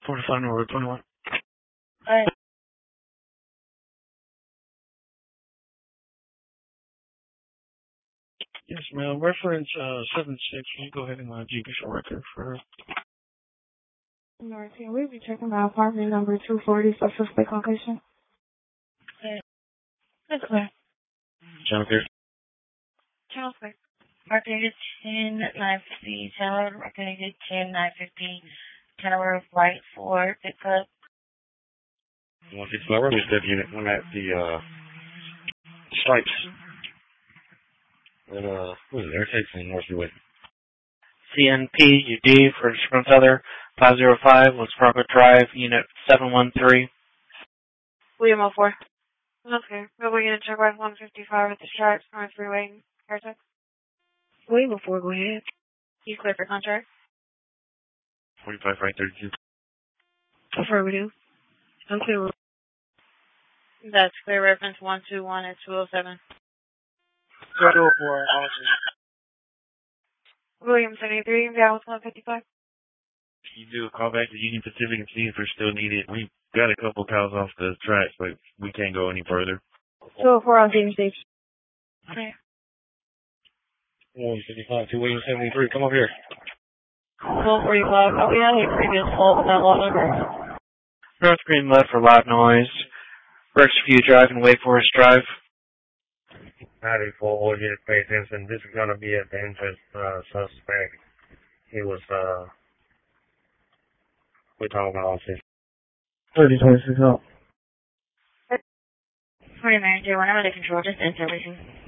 45 Norwood 21. Alright. Yes, ma'am. Reference 76. Can you go ahead and keep your record for her? North, can we be checking my apartment number 240 for suspect location? That's clear. Channel clear. Channel clear. Marketed 10-950, Taylor, marketed 10-950, Taylor, right for pickup. 160 Flower, we step unit. I'm at the Stripes. And, what is it? Airtakes in Northview Way. CNP, UD for Sprint Other, 505, West Fargo Drive, Unit 713. William 04. Okay. We're going to check right 155 at the Stripes, North Freeway, Airtex. William 04, go ahead. You clear for contract? 45 right 32. Affirmative. Okay. That's clear. Reference 121 at 207. 204, awesome. William 73, Dallas 155. You do a call back to Union Pacific and see if they're still needed. We got a couple cows off the tracks, but we can't go any further. 204 on Stevens Stage. Okay. 155 to William 73. Come over here. 1245. Oh, we had a previous fault with that lot number. North green left for loud noise. Rescue Drive and Wake Forest Drive. 94, you pay attention. This is going to be a dangerous suspect. He was, we're talking about office. 3026 up. 20 manager, whenever they control, just enter everything.